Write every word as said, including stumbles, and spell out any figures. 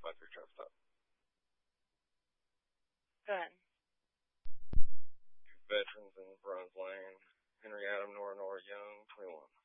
five three traffic stop. Go ahead. Veterans in Bronze Lane. Henry Adam, Nora, Nora Young, twenty-one.